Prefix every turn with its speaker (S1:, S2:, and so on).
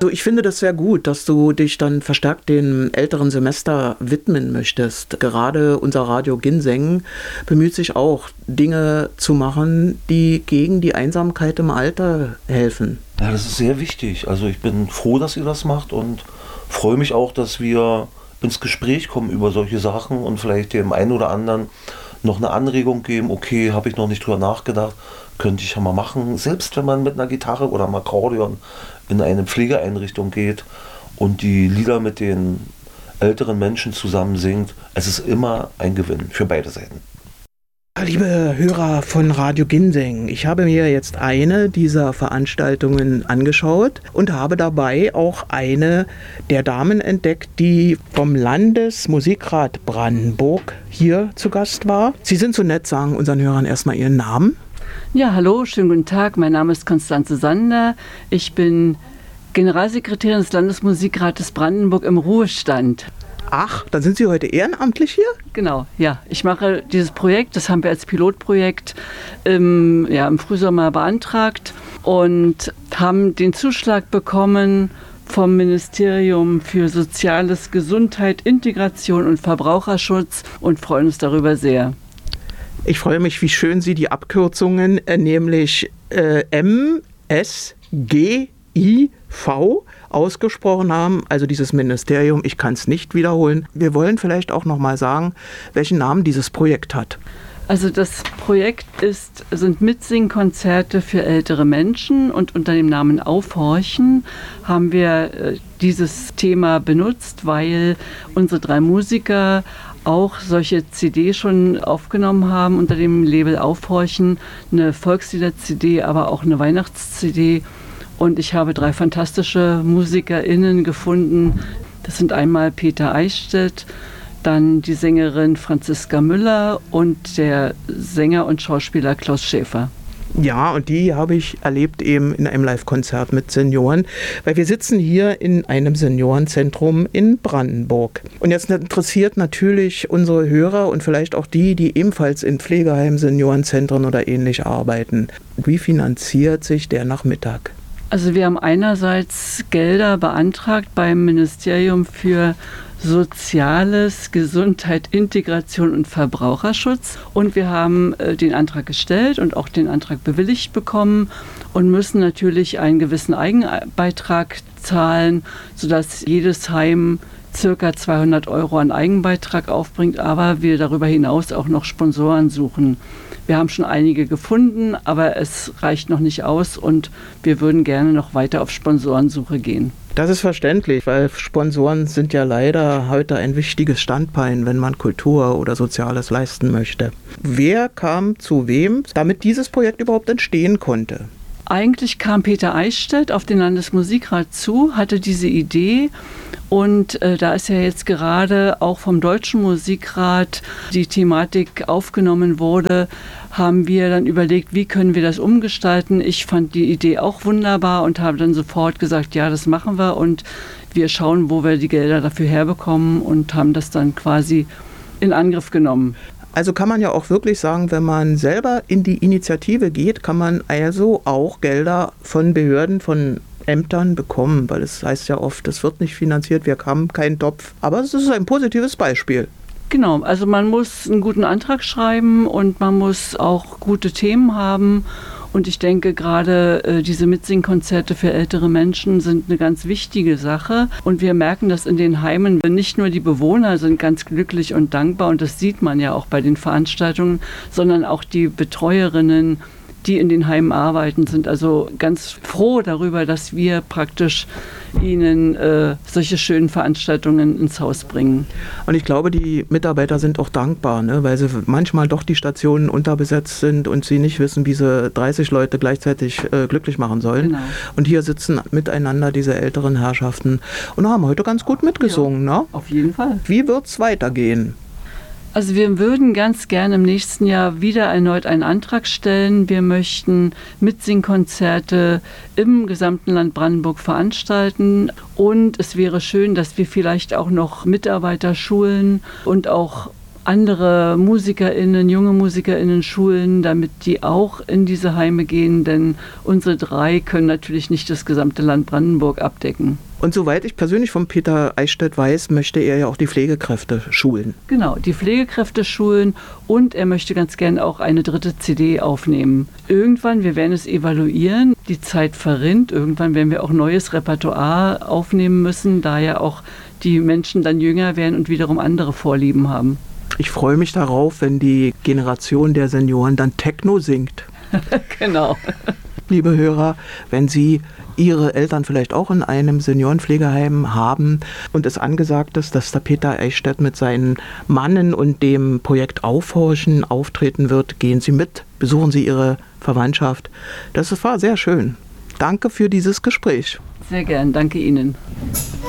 S1: Also ich finde das sehr gut, dass du dich dann verstärkt dem älteren Semester widmen möchtest. Gerade unser Radio Ginseng bemüht sich auch, Dinge zu machen, die gegen die Einsamkeit im Alter helfen.
S2: Ja, das ist sehr wichtig. Also ich bin froh, dass ihr das macht und freue mich auch, dass wir ins Gespräch kommen über solche Sachen und vielleicht dem einen oder anderen noch eine Anregung geben. Okay, habe ich noch nicht drüber nachgedacht, könnte ich ja mal machen. Selbst wenn man mit einer Gitarre oder einem Akkordeon in eine Pflegeeinrichtung geht und die Lieder mit den älteren Menschen zusammen singt, es ist immer ein Gewinn für beide Seiten.
S1: Liebe Hörer von Radio Ginseng, ich habe mir jetzt eine dieser Veranstaltungen angeschaut und habe dabei auch eine der Damen entdeckt, die vom Landesmusikrat Brandenburg hier zu Gast war. Sie sind so nett, sagen unseren Hörern erstmal Ihren Namen.
S3: Ja, hallo, schönen guten Tag. Mein Name ist Konstanze Sander. Ich bin Generalsekretärin des Landesmusikrates Brandenburg im Ruhestand.
S1: Ach, dann sind Sie heute ehrenamtlich hier?
S3: Genau, ja. Ich mache dieses Projekt, das haben wir als Pilotprojekt im Frühsommer beantragt und haben den Zuschlag bekommen vom Ministerium für Soziales, Gesundheit, Integration und Verbraucherschutz und freuen uns darüber sehr.
S1: Ich freue mich, wie schön Sie die Abkürzungen, nämlich MSGIV ausgesprochen haben, also dieses Ministerium. Ich kann es nicht wiederholen. Wir wollen vielleicht auch noch mal sagen, welchen Namen dieses Projekt hat.
S3: Also das Projekt sind Mitsingkonzerte für ältere Menschen und unter dem Namen Aufhorchen haben wir dieses Thema benutzt, weil unsere 3 Musiker auch solche CD schon aufgenommen haben unter dem Label Aufhorchen, eine Volkslieder-CD, aber auch eine Weihnachts-CD. Und ich habe 3 fantastische MusikerInnen gefunden. Das sind einmal Peter Eichstädt, dann die Sängerin Franziska Müller und der Sänger und Schauspieler Klaus Schäfer.
S1: Ja, und die habe ich erlebt eben in einem Live-Konzert mit Senioren, weil wir sitzen hier in einem Seniorenzentrum in Brandenburg. Und jetzt interessiert natürlich unsere Hörer und vielleicht auch die ebenfalls in Pflegeheimen, Seniorenzentren oder ähnlich arbeiten. Wie finanziert sich der Nachmittag?
S3: Also wir haben einerseits Gelder beantragt beim Ministerium für Soziales, Gesundheit, Integration und Verbraucherschutz. Und wir haben den Antrag gestellt und auch den Antrag bewilligt bekommen und müssen natürlich einen gewissen Eigenbeitrag zahlen, sodass jedes Heim ca. 200 € an Eigenbeitrag aufbringt, aber wir darüber hinaus auch noch Sponsoren suchen. Wir haben schon einige gefunden, aber es reicht noch nicht aus und wir würden gerne noch weiter auf Sponsorensuche gehen.
S1: Das ist verständlich, weil Sponsoren sind ja leider heute ein wichtiges Standbein, wenn man Kultur oder Soziales leisten möchte. Wer kam zu wem, damit dieses Projekt überhaupt entstehen konnte?
S3: Eigentlich kam Peter Eichstädt auf den Landesmusikrat zu, hatte diese Idee. Und da ist ja jetzt gerade auch vom Deutschen Musikrat die Thematik aufgenommen wurde, haben wir dann überlegt, wie können wir das umgestalten. Ich fand die Idee auch wunderbar und habe dann sofort gesagt, ja, das machen wir und wir schauen, wo wir die Gelder dafür herbekommen und haben das dann quasi in Angriff genommen.
S1: Also kann man ja auch wirklich sagen, wenn man selber in die Initiative geht, kann man also auch Gelder von Behörden, von Ämtern bekommen, weil es heißt ja oft, es wird nicht finanziert, wir haben keinen Topf. Aber es ist ein positives Beispiel.
S3: Genau, also man muss einen guten Antrag schreiben und man muss auch gute Themen haben. Und ich denke, gerade diese Mitsingkonzerte für ältere Menschen sind eine ganz wichtige Sache. Und wir merken das in den Heimen. Nicht nur die Bewohner sind ganz glücklich und dankbar, und das sieht man ja auch bei den Veranstaltungen, sondern auch die Betreuerinnen, die in den Heimen arbeiten, sind also ganz froh darüber, dass wir praktisch ihnen solche schönen Veranstaltungen ins Haus bringen.
S1: Und ich glaube, die Mitarbeiter sind auch dankbar, ne, weil sie manchmal doch die Stationen unterbesetzt sind und sie nicht wissen, wie sie 30 Leute gleichzeitig glücklich machen sollen.
S3: Genau.
S1: Und hier sitzen miteinander diese älteren Herrschaften und haben heute ganz gut mitgesungen.
S3: Ja,
S1: ne?
S3: Auf jeden Fall.
S1: Wie wird es weitergehen?
S3: Also wir würden ganz gerne im nächsten Jahr wieder erneut einen Antrag stellen. Wir möchten Mitsingkonzerte im gesamten Land Brandenburg veranstalten. Und es wäre schön, dass wir vielleicht auch noch Mitarbeiter schulen und auch andere MusikerInnen, junge MusikerInnen schulen, damit die auch in diese Heime gehen, denn unsere 3 können natürlich nicht das gesamte Land Brandenburg abdecken.
S1: Und soweit ich persönlich von Peter Eichstädt weiß, möchte er ja auch die Pflegekräfte schulen.
S3: Genau, die Pflegekräfte schulen und er möchte ganz gerne auch eine 3. CD aufnehmen. Irgendwann, wir werden es evaluieren, die Zeit verrinnt, irgendwann werden wir auch neues Repertoire aufnehmen müssen, da ja auch die Menschen dann jünger werden und wiederum andere Vorlieben haben.
S1: Ich freue mich darauf, wenn die Generation der Senioren dann Techno singt.
S3: Genau.
S1: Liebe Hörer, wenn Sie Ihre Eltern vielleicht auch in einem Seniorenpflegeheim haben und es angesagt ist, dass der Peter Eichstädt mit seinen Mannen und dem Projekt Aufhorchen auftreten wird, gehen Sie mit, besuchen Sie Ihre Verwandtschaft. Das war sehr schön. Danke für dieses Gespräch.
S3: Sehr gern, danke Ihnen.